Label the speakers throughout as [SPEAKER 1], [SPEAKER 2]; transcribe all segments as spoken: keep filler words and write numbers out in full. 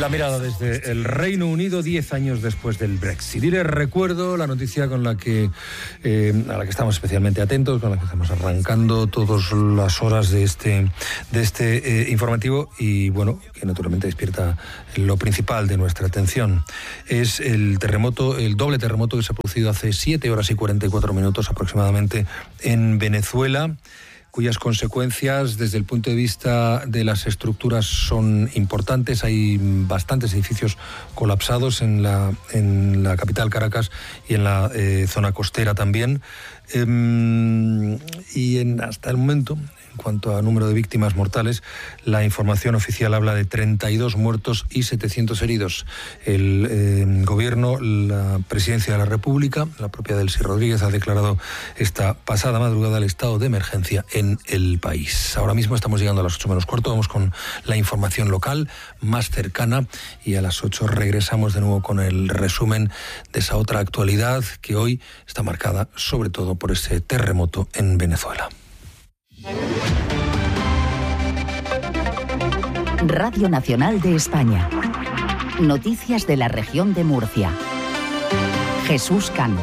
[SPEAKER 1] La mirada desde el Reino Unido diez años después del Brexit. Y les recuerdo la noticia con la que eh, a la que estamos especialmente atentos, con la que estamos arrancando todas las horas de este de este eh, informativo y bueno, que naturalmente despierta lo principal de nuestra atención. Es el terremoto, el doble terremoto que se ha producido hace siete horas y cuarenta y cuatro minutos aproximadamente en Venezuela, cuyas consecuencias desde el punto de vista de las estructuras son importantes. Hay bastantes edificios colapsados en la, en la capital Caracas y en la eh, zona costera también. Eh, y en, hasta el momento, en cuanto a número de víctimas mortales, la información oficial habla de treinta y dos muertos y setecientos heridos. El eh, gobierno, la presidencia de la República, la propia Delcy Rodríguez, ha declarado esta pasada madrugada el estado de emergencia en el país. Ahora mismo estamos llegando a las ocho menos cuarto, vamos con la información local más cercana y a las ocho regresamos de nuevo con el resumen de esa otra actualidad que hoy está marcada sobre todo por ese terremoto en Venezuela.
[SPEAKER 2] Radio Nacional de España. Noticias de la región de Murcia. Jesús Cano.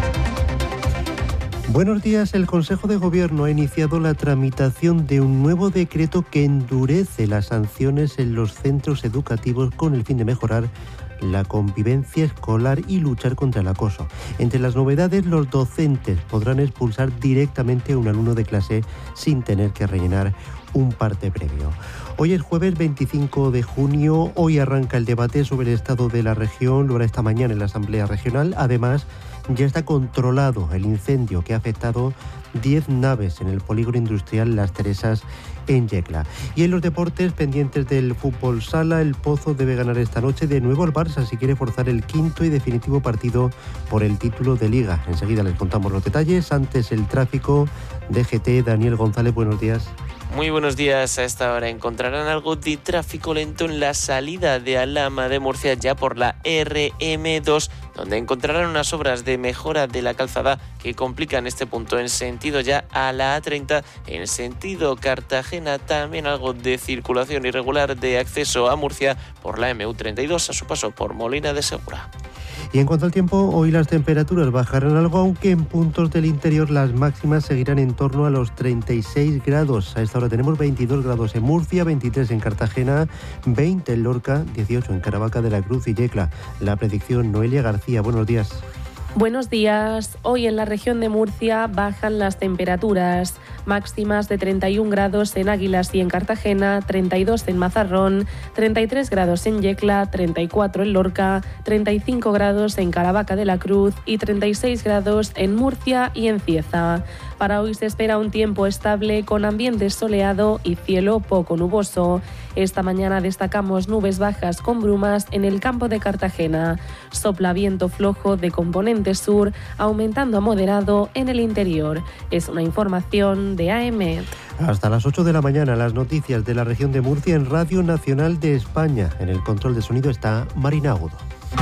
[SPEAKER 3] Buenos días. El Consejo de Gobierno ha iniciado la tramitación de un nuevo decreto que endurece las sanciones en los centros educativos con el fin de mejorar la convivencia escolar y luchar contra el acoso. Entre las novedades, los docentes podrán expulsar directamente a un alumno de clase sin tener que rellenar un parte previo. Hoy es jueves veinticinco de junio, hoy arranca el debate sobre el estado de la región, lo hará esta mañana en la Asamblea Regional. Además, ya está controlado el incendio que ha afectado diez naves en el polígono industrial Las Teresas en Yecla. Y en los deportes, pendientes del fútbol sala, el Pozo debe ganar esta noche de nuevo al Barça si quiere forzar el quinto y definitivo partido por el título de Liga. Enseguida les contamos los detalles. Antes el tráfico. D G T, Daniel González, buenos días.
[SPEAKER 4] Muy buenos días. A esta hora encontrarán algo de tráfico lento en la salida de Alhama de Murcia, ya por la R M dos, donde encontrarán unas obras de mejora de la calzada que complican este punto en sentido ya a la A treinta. En sentido Cartagena, también algo de circulación irregular de acceso a Murcia por la M U treinta y dos a su paso por Molina de Segura.
[SPEAKER 3] Y en cuanto al tiempo, hoy las temperaturas bajarán algo, aunque en puntos del interior las máximas seguirán en torno a los treinta y seis grados. A esta hora tenemos veintidós grados en Murcia, veintitrés en Cartagena, veinte en Lorca, dieciocho en Caravaca de la Cruz y Yecla. La predicción, Noelia García, buenos días.
[SPEAKER 5] Buenos días. Hoy en la región de Murcia bajan las temperaturas. Máximas de treinta y un grados en Águilas y en Cartagena, treinta y dos en Mazarrón, treinta y tres grados en Yecla, treinta y cuatro en Lorca, treinta y cinco grados en Caravaca de la Cruz y treinta y seis grados en Murcia y en Cieza. Para hoy se espera un tiempo estable con ambiente soleado y cielo poco nuboso. Esta mañana destacamos nubes bajas con brumas en el campo de Cartagena. Sopla viento flojo de componente sur, aumentando a moderado en el interior. Es una información de A M E T.
[SPEAKER 3] Hasta las ocho de la mañana, las noticias de la región de Murcia en Radio Nacional de España. En el control de sonido está Marina Agudo.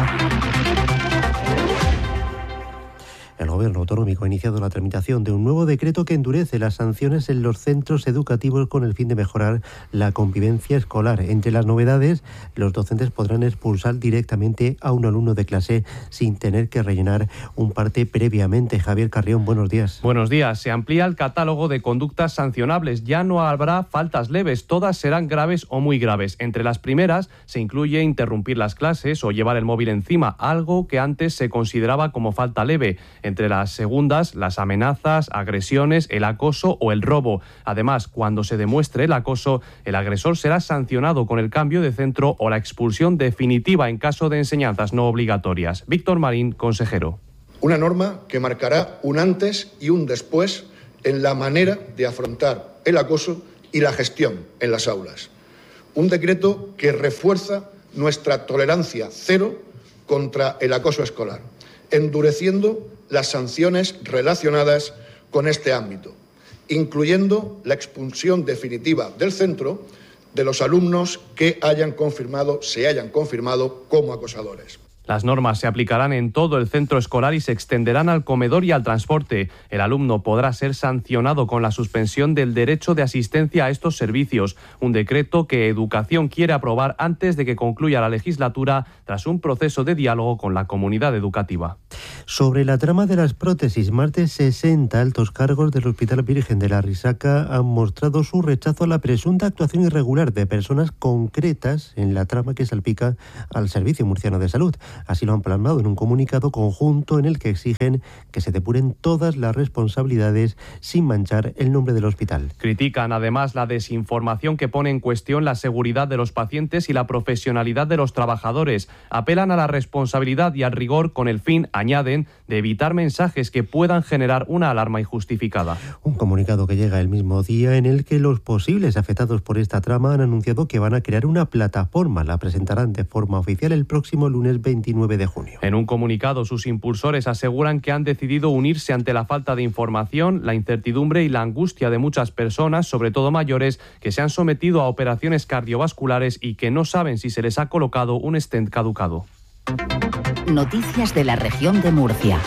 [SPEAKER 3] El Gobierno autonómico ha iniciado la tramitación de un nuevo decreto que endurece las sanciones en los centros educativos con el fin de mejorar la convivencia escolar. Entre las novedades, los docentes podrán expulsar directamente a un alumno de clase sin tener que rellenar un parte previamente. Javier Carrión, buenos días.
[SPEAKER 6] Buenos días. Se amplía el catálogo de conductas sancionables. Ya no habrá faltas leves, todas serán graves o muy graves. Entre las primeras se incluye interrumpir las clases o llevar el móvil encima, algo que antes se consideraba como falta leve. Entre las segundas, las amenazas, agresiones, el acoso o el robo. Además, cuando se demuestre el acoso, el agresor será sancionado con el cambio de centro o la expulsión definitiva en caso de enseñanzas no obligatorias. Víctor Marín, consejero.
[SPEAKER 7] Una norma que marcará un antes y un después en la manera de afrontar el acoso y la gestión en las aulas. Un decreto que refuerza nuestra tolerancia cero contra el acoso escolar, endureciendo las sanciones relacionadas con este ámbito, incluyendo la expulsión definitiva del centro de los alumnos que hayan confirmado, se hayan confirmado como acosadores.
[SPEAKER 6] Las normas se aplicarán en todo el centro escolar y se extenderán al comedor y al transporte. El alumno podrá ser sancionado con la suspensión del derecho de asistencia a estos servicios, un decreto que Educación quiere aprobar antes de que concluya la legislatura tras un proceso de diálogo con la comunidad educativa.
[SPEAKER 3] Sobre la trama de las prótesis, más de sesenta altos cargos del Hospital Virgen de la Risaca han mostrado su rechazo a la presunta actuación irregular de personas concretas en la trama que salpica al Servicio Murciano de Salud. Así lo han plasmado en un comunicado conjunto en el que exigen que se depuren todas las responsabilidades sin manchar el nombre del hospital.
[SPEAKER 6] Critican además la desinformación que pone en cuestión la seguridad de los pacientes y la profesionalidad de los trabajadores. Apelan a la responsabilidad y al rigor con el fin, añaden, de evitar mensajes que puedan generar una alarma injustificada.
[SPEAKER 3] Un comunicado que llega el mismo día en el que los posibles afectados por esta trama han anunciado que van a crear una plataforma. La presentarán de forma oficial el próximo lunes veintinueve de junio.
[SPEAKER 6] En un comunicado, sus impulsores aseguran que han decidido unirse ante la falta de información, la incertidumbre y la angustia de muchas personas, sobre todo mayores, que se han sometido a operaciones cardiovasculares y que no saben si se les ha colocado un stent caducado.
[SPEAKER 2] Noticias de la región de Murcia.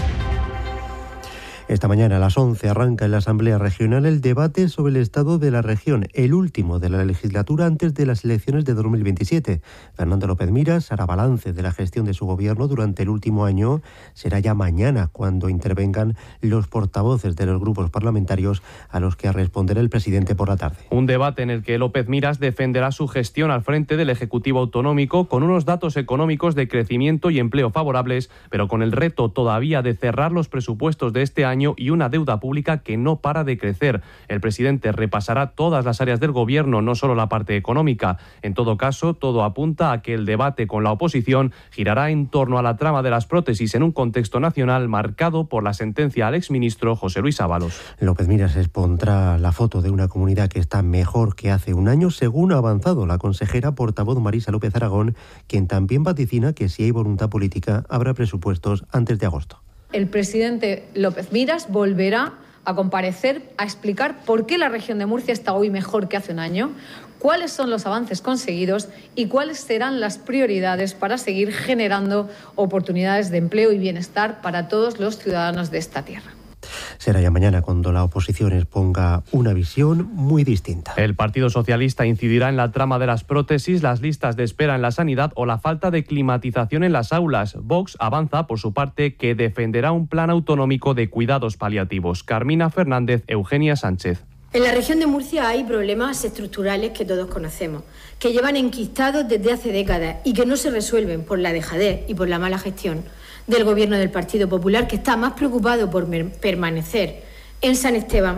[SPEAKER 3] Esta mañana a las once arranca en la Asamblea Regional el debate sobre el estado de la región, el último de la legislatura antes de las elecciones de dos mil veintisiete. Fernando López Miras hará balance de la gestión de su gobierno durante el último año. Será ya mañana cuando intervengan los portavoces de los grupos parlamentarios a los que responderá el presidente por la tarde.
[SPEAKER 6] Un debate en el que López Miras defenderá su gestión al frente del Ejecutivo Autonómico con unos datos económicos de crecimiento y empleo favorables, pero con el reto todavía de cerrar los presupuestos de este año y una deuda pública que no para de crecer. El presidente repasará todas las áreas del gobierno, no solo la parte económica. En todo caso, todo apunta a que el debate con la oposición girará en torno a la trama de las prótesis en un contexto nacional marcado por la sentencia al exministro José Luis Ábalos.
[SPEAKER 3] López Miras expondrá la foto de una comunidad que está mejor que hace un año, según ha avanzado la consejera portavoz Marisa López Aragón, quien también vaticina que si hay voluntad política habrá presupuestos antes de agosto.
[SPEAKER 8] El presidente López Miras volverá a comparecer a explicar por qué la región de Murcia está hoy mejor que hace un año, cuáles son los avances conseguidos y cuáles serán las prioridades para seguir generando oportunidades de empleo y bienestar para todos los ciudadanos de esta tierra.
[SPEAKER 3] Será ya mañana cuando la oposición exponga una visión muy distinta.
[SPEAKER 6] El Partido Socialista incidirá en la trama de las prótesis, las listas de espera en la sanidad o la falta de climatización en las aulas. Vox avanza, por su parte, que defenderá un plan autonómico de cuidados paliativos. Carmina Fernández, Eugenia Sánchez.
[SPEAKER 9] En la región de Murcia hay problemas estructurales que todos conocemos, que llevan enquistados desde hace décadas y que no se resuelven por la dejadez y por la mala gestión del gobierno del Partido Popular, que está más preocupado por permanecer en San Esteban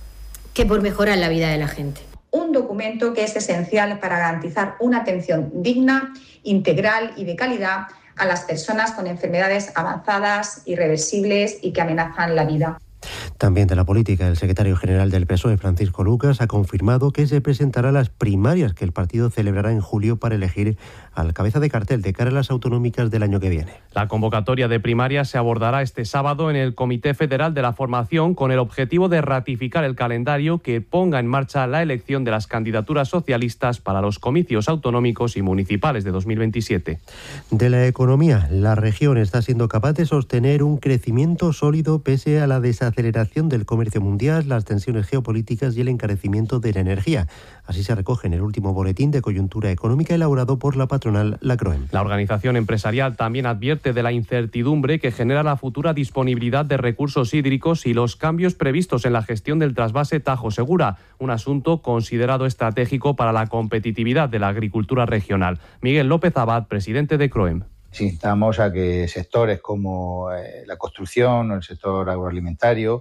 [SPEAKER 9] que por mejorar la vida de la gente.
[SPEAKER 10] Un documento que es esencial para garantizar una atención digna, integral y de calidad a las personas con enfermedades avanzadas, irreversibles y que amenazan la vida.
[SPEAKER 3] También de la política, el secretario general del P S O E, Francisco Lucas, ha confirmado que se presentará a las primarias que el partido celebrará en julio para elegir al cabeza de cartel de cara a las autonómicas del año que viene.
[SPEAKER 6] La convocatoria de primarias se abordará este sábado en el Comité Federal de la Formación con el objetivo de ratificar el calendario que ponga en marcha la elección de las candidaturas socialistas para los comicios autonómicos y municipales de dos mil veintisiete.
[SPEAKER 3] De la economía, la región está siendo capaz de sostener un crecimiento sólido pese a la desaceleración del comercio mundial, las tensiones geopolíticas y el encarecimiento de la energía. Así se recoge en el último boletín de coyuntura económica elaborado por la patronal La Croem.
[SPEAKER 6] La organización empresarial también advierte de la incertidumbre que genera la futura disponibilidad de recursos hídricos y los cambios previstos en la gestión del trasvase Tajo Segura, un asunto considerado estratégico para la competitividad de la agricultura regional. Miguel López Abad, presidente de Croem.
[SPEAKER 11] Instamos a que sectores como eh, la construcción o el sector agroalimentario,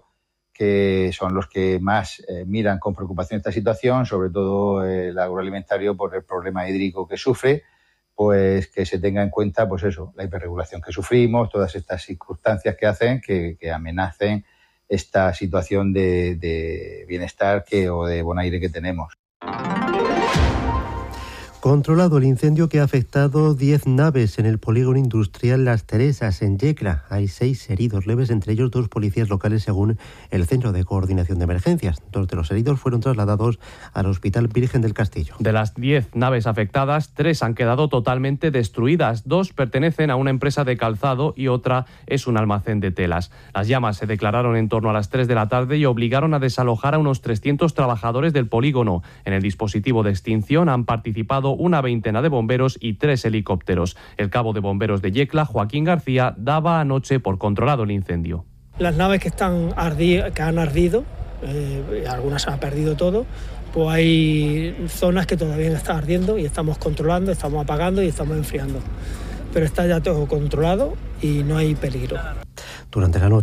[SPEAKER 11] que son los que más eh, miran con preocupación esta situación, sobre todo eh, el agroalimentario por el problema hídrico que sufre, pues que se tenga en cuenta pues eso, la hiperregulación que sufrimos, todas estas circunstancias que hacen que, que amenacen esta situación de, de bienestar que, o de buen aire que tenemos.
[SPEAKER 3] Controlado el incendio que ha afectado diez naves en el polígono industrial Las Teresas, en Yecla. Hay seis heridos leves, entre ellos dos policías locales, según el Centro de Coordinación de Emergencias. Dos de los heridos fueron trasladados al Hospital Virgen del Castillo.
[SPEAKER 6] De las diez naves afectadas, tres han quedado totalmente destruidas. Dos pertenecen a una empresa de calzado y otra es un almacén de telas. Las llamas se declararon en torno a las tres de la tarde y obligaron a desalojar a unos trescientos trabajadores del polígono. En el dispositivo de extinción han participado una veintena de bomberos y tres helicópteros. El cabo de bomberos de Yecla, Joaquín García, daba anoche por controlado el incendio.
[SPEAKER 12] Las naves que, están ardi- que han ardido, eh, algunas han perdido todo, pues hay zonas que todavía están ardiendo y estamos controlando, estamos apagando y estamos enfriando. Pero está ya todo controlado y no hay peligro.
[SPEAKER 3] Durante la noche